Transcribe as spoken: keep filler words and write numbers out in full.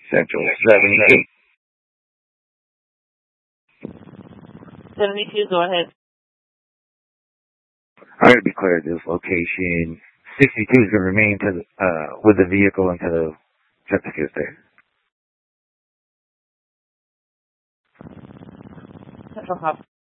Central seventy-two. seventy-two, go ahead. I'm going to declare this location. sixty-two is going to remain to the, uh, with the vehicle until the traffic is there. Central Hop.